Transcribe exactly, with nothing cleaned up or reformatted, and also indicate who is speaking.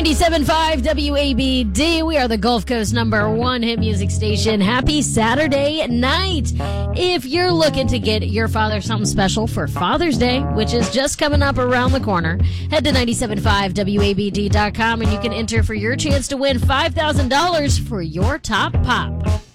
Speaker 1: ninety-seven point five W A B D. We are the Gulf Coast number one hit music station. Happy Saturday night. If you're looking to get your father something special for Father's Day, which is just coming up around the corner, head to ninety-seven point five W A B D dot com and you can enter for your chance to win five thousand dollars for your top pop.